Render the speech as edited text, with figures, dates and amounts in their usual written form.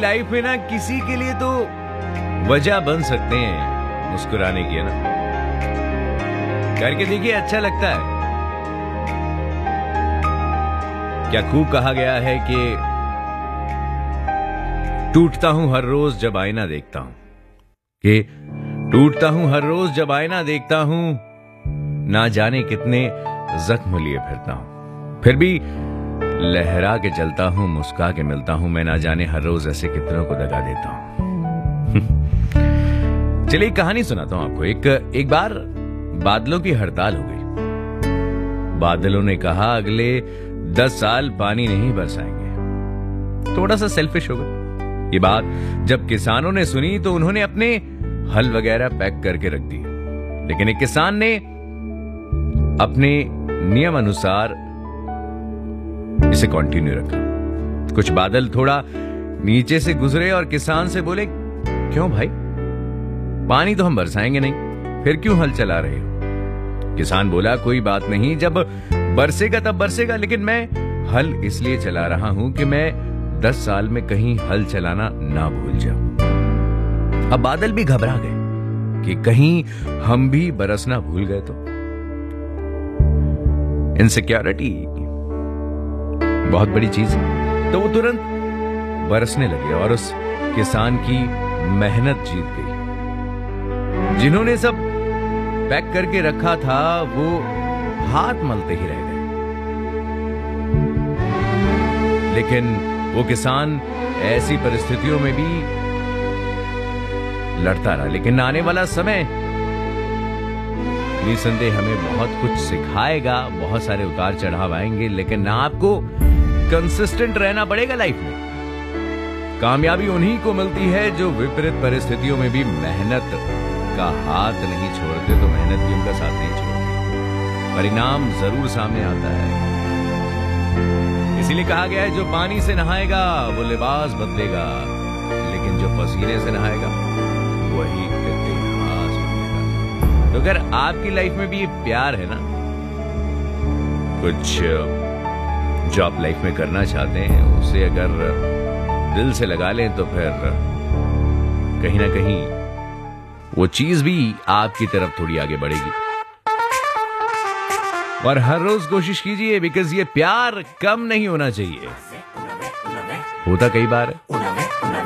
Life में ना किसी के लिए तो वजह बन सकते हैं मुस्कुराने की, है ना। करके देखिए, अच्छा लगता है। क्या खूब कहा गया है कि टूटता हूं हर रोज जब आईना देखता हूं, कि टूटता हूं हर रोज जब आईना देखता हूं, ना जाने कितने जख्म लिए फिरता हूं, फिर भी लहरा के चलता हूं, मुस्कुरा के मिलता हूं, मैं ना जाने हर रोज ऐसे कितनों को दगा देता हूं। चलिए एक कहानी सुनाता हूं आपको। एक बार बादलों की हड़ताल हो गई। बादलों ने कहा अगले 10 साल पानी नहीं बरसाएंगे। थोड़ा सा सेल्फिश हो गए। ये बात जब किसानों ने सुनी तो उन्होंने अपने हल वगैरह पैक करके रख दिए, लेकिन एक किसान ने अपने नियम अनुसार इसे कंटिन्यू रखा। कुछ बादल थोड़ा नीचे से गुजरे और किसान से बोले, क्यों भाई, पानी तो हम बरसाएंगे नहीं, फिर क्यों हल चला रहे हो? किसान बोला, कोई बात नहीं, जब बरसेगा तब बरसेगा, लेकिन मैं हल इसलिए चला रहा हूं कि मैं 10 साल में कहीं हल चलाना ना भूल जाऊं। अब बादल भी घबरा गए कि कहीं हम भी बरसना भूल गए तो। इनसिक्योरिटी बहुत बड़ी चीज है। तो वो तुरंत बरसने लगे और उस किसान की मेहनत जीत गई। जिन्होंने सब पैक करके रखा था वो हाथ मलते ही रह गए, लेकिन वो किसान ऐसी परिस्थितियों में भी लड़ता रहा। लेकिन आने वाला समय निसंदेह हमें बहुत कुछ सिखाएगा, बहुत सारे उतार चढ़ाव आएंगे, लेकिन आपको कंसिस्टेंट रहना पड़ेगा लाइफ में। कामयाबी उन्हीं को मिलती है जो विपरीत परिस्थितियों में भी मेहनत का हाथ नहीं छोड़ते, तो मेहनत भी उनका साथ नहीं छोड़ती, परिणाम जरूर सामने आता है। इसीलिए कहा गया है, जो पानी से नहाएगा वो लिबास बदलेगा, लेकिन जो पसीने से नहाएगा वही इतिहास बदलेगा। तो अगर आपकी लाइफ में भी प्यार है ना, कुछ जो आप लाइफ में करना चाहते हैं उसे अगर दिल से लगा लें तो फिर कहीं ना कहीं वो चीज भी आपकी तरफ थोड़ी आगे बढ़ेगी। और हर रोज कोशिश कीजिए, बिकॉज ये प्यार कम नहीं होना चाहिए। होता कई बार है।